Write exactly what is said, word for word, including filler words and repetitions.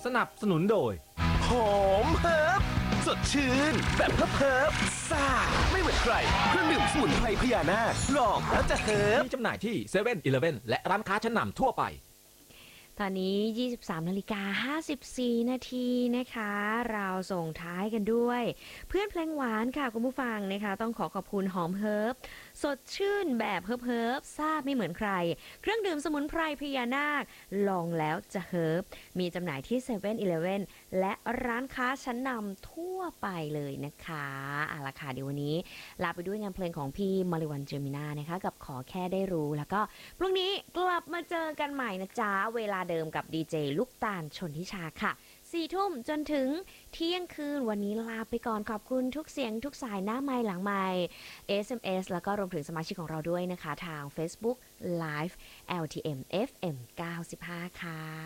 นับสนุนโดยหอมเฮิร์บสดชื่นแบบเฮิร์บเฮิร์บซ่าไม่เหมือนใครเครื่องดื่มสมุนไพรพญานาคลองแล้วจะเฮิร์บมีจำหน่ายที่เซเว่นอีเลฟเว่นและร้านค้าชั้นนำทั่วไปตอนนี้ ยี่สิบสามนาฬิกาห้าสิบสี่นาทีนะคะเราส่งท้ายกันด้วยเพื่อนเพลงหวานค่ะคุณผู้ฟังนะคะต้องขอขอบคุณหอมเฮิร์บสดชื่นแบบเฮิร์บเฮิร์บทราบไม่เหมือนใครเครื่องดื่มสมุนไพรพญานาคลองแล้วจะเฮิร์บมีจำหน่ายที่เซเว่นอีเลฟเว่นและร้านค้าชั้นนำทั่วไปเลยนะคะเอาล่ะค่ะเดี๋ยววันนี้ลาไปด้วยงานเพลงของพี่มาริวันเจอมิน่านะคะกับขอแค่ได้รู้แล้วก็พรุ่งนี้กลับมาเจอกันใหม่นะจ๊ะเวลาเดิมกับดีเจลูกตาลชนทิชาค่ะสี่ทุ่มจนถึงเที่ยงคืนวันนี้ลาไปก่อนขอบคุณทุกเสียงทุกสายหน้าไมค์หลังไมค์ เอส เอ็ม เอส แล้วก็รวมถึงสมาชิกของเราด้วยนะคะทาง Facebook Live แอล ที เอ็ม เอฟ เอ็ม เก้าสิบห้า ค่ะ